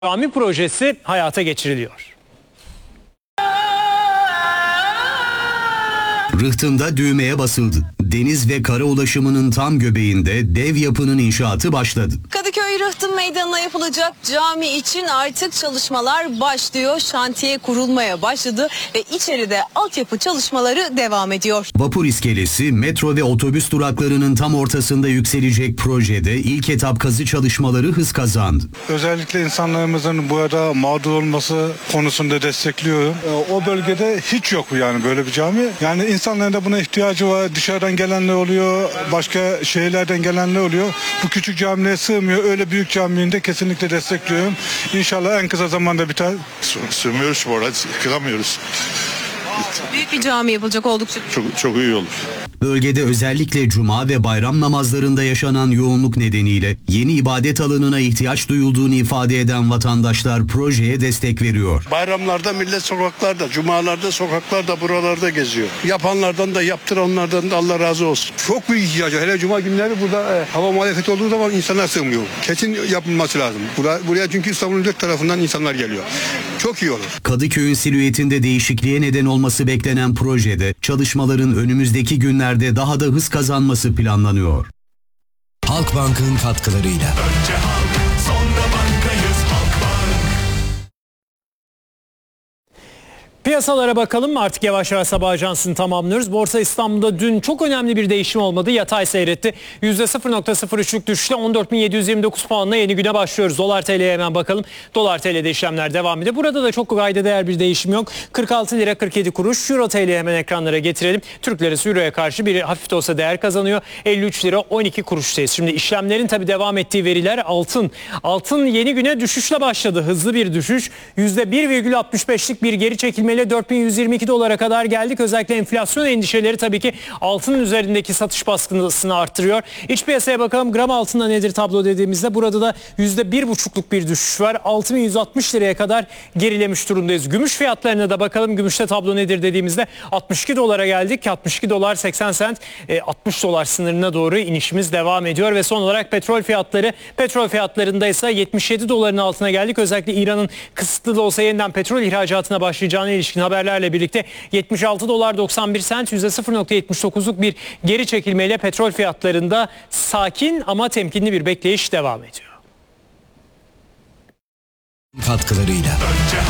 Cami projesi hayata geçiriliyor. Rıhtımda düğmeye basıldı. Deniz ve kara ulaşımının tam göbeğinde dev yapının inşaatı başladı. Kadıköy Rıhtım Meydanı'na yapılacak cami için artık çalışmalar başlıyor. Şantiye kurulmaya başladı ve içeride altyapı çalışmaları devam ediyor. Vapur iskelesi, metro ve otobüs duraklarının tam ortasında yükselecek projede ilk etap kazı çalışmaları hız kazandı. Özellikle insanlarımızın burada mağdur olması konusunda destekliyorum. O bölgede hiç yok yani böyle bir cami. Yani insanların da buna ihtiyacı var. Dışarıdan gelenler oluyor, başka şehirlerden gelenler oluyor. Bu küçük camiye sığmıyor. Öyle büyük caminin de kesinlikle destekliyorum. İnşallah en kısa zamanda biter. Sığmıyoruz bu arada, kıramıyoruz. Büyük bir cami yapılacak oldukça. Çok iyi olur. Bölgede özellikle cuma ve bayram namazlarında yaşanan yoğunluk nedeniyle yeni ibadet alanına ihtiyaç duyulduğunu ifade eden vatandaşlar projeye destek veriyor. Bayramlarda millet sokaklarda, cumalarda sokaklarda, buralarda geziyor. Yapanlardan da yaptıranlardan da Allah razı olsun. Çok büyük ihtiyaç var. Hele cuma günleri burada hava muhalefeti olduğu zaman insanlar sığmıyor. Kesin yapılması lazım. Buraya çünkü İstanbul'un dört tarafından insanlar geliyor. Çok iyi olur. Kadıköy'ün silüetinde değişikliğe neden olması beklenen projede çalışmaların önümüzdeki günlerde daha da hız kazanması planlanıyor. Halkbank'ın katkılarıyla. Önce halk, sonra bankayız Halkbank. Piyasalara bakalım, artık yavaş yavaş sabah ajansını tamamlıyoruz. Borsa İstanbul'da dün çok önemli bir değişim olmadı. Yatay seyretti. %0.03'lük düşüşle 14.729 puanla yeni güne başlıyoruz. Dolar TL'ye hemen bakalım. Dolar TL'de işlemler devam ediyor. Burada da çok kayda değer bir değişim yok. 46 lira 47 kuruş. Euro TL'yi hemen ekranlara getirelim. Türk lirası Euro'ya karşı bir hafif de olsa değer kazanıyor. 53 lira 12 kuruştayız. Şimdi işlemlerin tabii devam ettiği veriler altın. Altın yeni güne düşüşle başladı. Hızlı bir düşüş. %1,65'lik bir geri çekilme 4122 dolara kadar geldik. Özellikle enflasyon endişeleri tabii ki altının üzerindeki satış baskısını arttırıyor. İç piyasaya bakalım. Gram altında nedir tablo dediğimizde burada da %1,5'luk bir düşüş var. 6160 liraya kadar gerilemiş durumdayız. Gümüş fiyatlarına da bakalım. Gümüşte tablo nedir dediğimizde 62 dolara geldik. 62 dolar 80 sent 60 dolar sınırına doğru inişimiz devam ediyor ve son olarak petrol fiyatları. Petrol fiyatlarında ise 77 doların altına geldik. Özellikle İran'ın kısıtlı da olsa yeniden petrol ihracatına başlayacağını ilişkin haberlerle birlikte 76 dolar 91 sent %0.79'luk bir geri çekilmeyle petrol fiyatlarında sakin ama temkinli bir bekleyiş devam ediyor. Katkılarıyla. Önce